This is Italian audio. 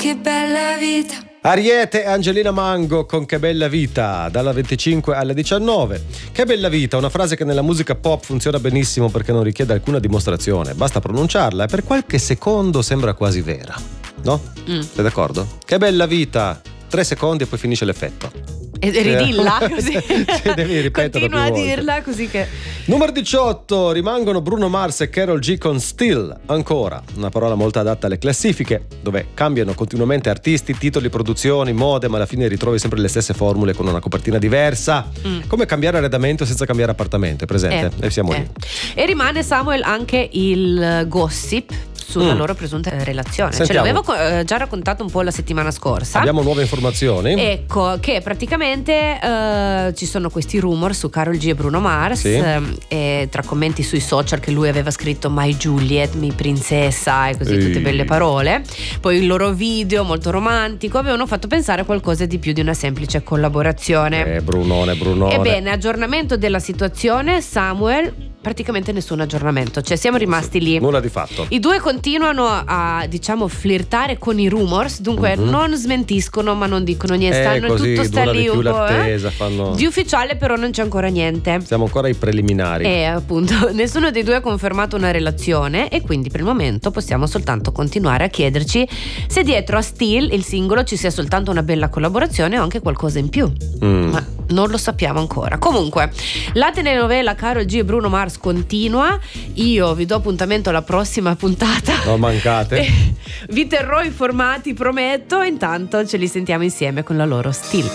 che bella vita. Ariete e Angelina Mango con Che bella vita, dalla 25 alla 19. Che bella vita, una frase che nella musica pop funziona benissimo perché non richiede alcuna dimostrazione, basta pronunciarla e per qualche secondo sembra quasi vera, no? Sei d'accordo? Che bella vita, 3 secondi e poi finisce l'effetto. E ridilla così. Sì, devi ripeterlo continua a più volte. dirla così che. Numero 18, rimangono Bruno Mars e Karol G con Still. Ancora una parola molto adatta alle classifiche, dove cambiano continuamente artisti, titoli, produzioni, mode, ma alla fine ritrovi sempre le stesse formule con una copertina diversa. Come cambiare arredamento senza cambiare appartamento, è presente? E siamo lì. E rimane, Samuel, anche il gossip sulla loro presunta relazione. Sentiamo. Ce l'avevo già raccontato un po' la settimana scorsa. Abbiamo nuove informazioni. Ecco, che praticamente ci sono questi rumor su Karol G e Bruno Mars, Sì. E tra commenti sui social che lui aveva scritto My Juliet, mi princessa e così, tutte belle parole. Poi il loro video molto romantico avevano fatto pensare a qualcosa di più di una semplice collaborazione. Brunone. Ebbene, aggiornamento della situazione, Samuel. Praticamente nessun aggiornamento, cioè siamo rimasti lì. Nulla di fatto. I due continuano a, diciamo, flirtare con i rumors, dunque non smentiscono ma non dicono niente, stanno così, tutto sta dura lì di più un po'. l'attesa, fanno... Di ufficiale però non c'è ancora niente. Siamo ancora ai preliminari. E appunto nessuno dei due ha confermato una relazione e quindi per il momento possiamo soltanto continuare a chiederci se dietro a Still, il singolo, ci sia soltanto una bella collaborazione o anche qualcosa in più. Ma non lo sappiamo ancora. Comunque la telenovela Karol G e Bruno Mars continua. Io vi do appuntamento alla prossima puntata. Non mancate. Vi terrò informati, prometto. Intanto ce li sentiamo insieme con la loro Still.